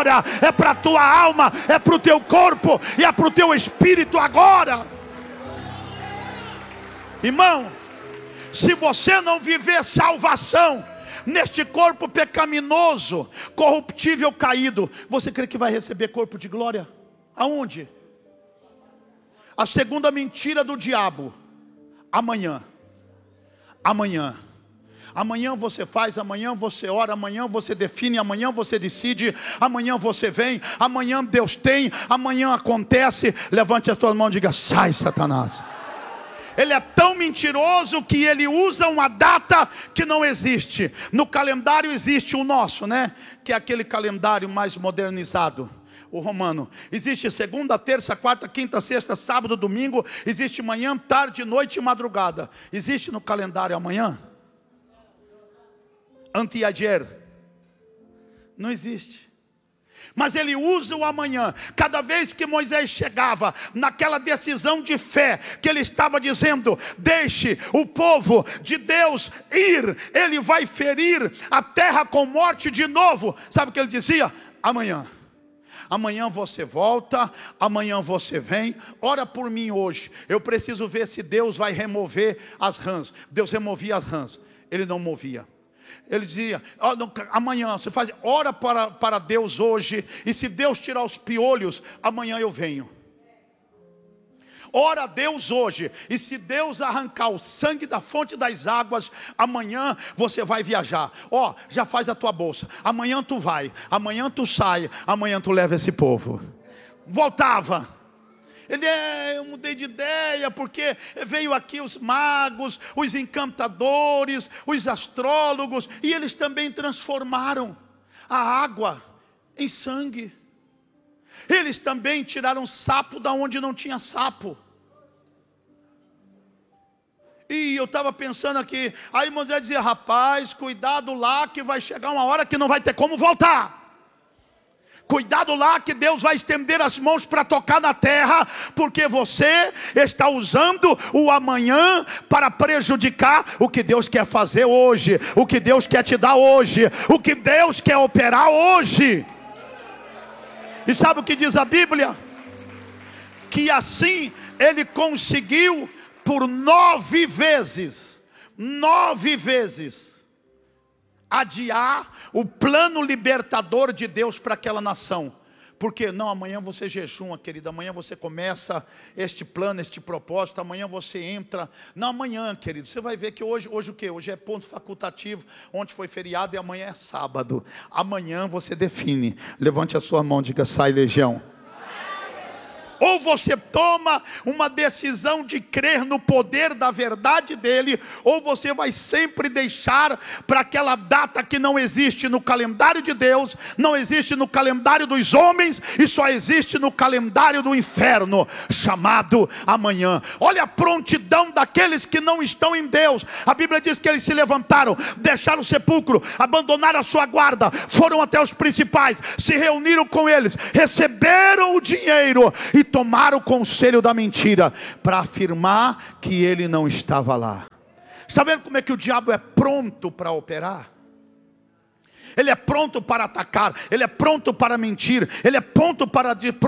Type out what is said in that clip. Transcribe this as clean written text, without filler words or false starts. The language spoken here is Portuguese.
agora, é para a tua alma, é para o teu corpo e é para o teu espírito agora. Irmão, se você não viver salvação neste corpo pecaminoso, corruptível, caído, você crê que vai receber corpo de glória? Aonde? A segunda mentira do diabo: amanhã. Amanhã você faz, amanhã você ora, amanhã você define, amanhã você decide, amanhã você vem, amanhã Deus tem, amanhã acontece. Levante a tua mão e diga: sai, Satanás. Ele é tão mentiroso que ele usa uma data que não existe. No calendário existe o nosso, né? Que é aquele calendário mais modernizado, o romano. Existe segunda, terça, quarta, quinta, sexta, sábado, domingo. Existe manhã, tarde, noite e madrugada. Existe no calendário amanhã? Anteayer? Não existe. Mas ele usa o amanhã. Cada vez que Moisés chegava naquela decisão de fé, que ele estava dizendo: deixe o povo de Deus ir, ele vai ferir a terra com morte de novo. Sabe o que ele dizia? Amanhã. Amanhã você volta, amanhã você vem, ora por mim hoje. Eu preciso ver se Deus vai remover as rãs. Deus removia as rãs, ele não movia. Ele dizia: amanhã você faz, ora para Deus hoje, e se Deus tirar os piolhos, amanhã eu venho. Ora a Deus hoje, e se Deus arrancar o sangue da fonte das águas, amanhã você vai viajar. Já faz a tua bolsa, amanhã tu vai, amanhã tu sai, amanhã tu leva esse povo. Voltava. Eu mudei de ideia, porque veio aqui os magos, os encantadores, os astrólogos, e eles também transformaram a água em sangue. Eles também tiraram sapo da onde não tinha sapo. E eu estava pensando aqui, aí Moisés dizia: rapaz, cuidado lá que vai chegar uma hora que não vai ter como voltar. Cuidado lá que Deus vai estender as mãos para tocar na terra, porque você está usando o amanhã para prejudicar o que Deus quer fazer hoje, o que Deus quer te dar hoje, o que Deus quer operar hoje. E sabe o que diz a Bíblia? Que assim ele conseguiu por 9 vezes adiar o plano libertador de Deus para aquela nação. Porque não, amanhã você jejuma, querida, amanhã você começa este plano, este propósito, amanhã você entra. Não, amanhã, querido, você vai ver que hoje o quê? Hoje é ponto facultativo, ontem foi feriado e amanhã é sábado. Amanhã você define. Levante a sua mão e diga: sai, legião. Ou você toma uma decisão de crer no poder da verdade dele, ou você vai sempre deixar para aquela data que não existe no calendário de Deus, não existe no calendário dos homens, e só existe no calendário do inferno, chamado amanhã. Olha a prontidão daqueles que não estão em Deus. A Bíblia diz que eles se levantaram, deixaram o sepulcro, abandonaram a sua guarda, foram até os principais, se reuniram com eles, receberam o dinheiro e tomaram o conselho da mentira para afirmar que ele não estava lá. Está vendo como é que o diabo é pronto para operar? Ele é pronto para atacar, ele é pronto para mentir, ele é pronto para